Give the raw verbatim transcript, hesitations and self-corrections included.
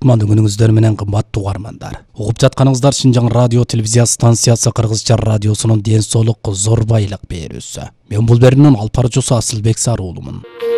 кутман күнүңүздөр менен кымбаттуу угармандар. Угуп жатканыңыздар Шинжаң радио телевизия станциясы Кыргызча радиосунун ден соолук зор байлык берүүсү. Мен бул берүүнүн алып баруучусу Асылбек Сарыулумун.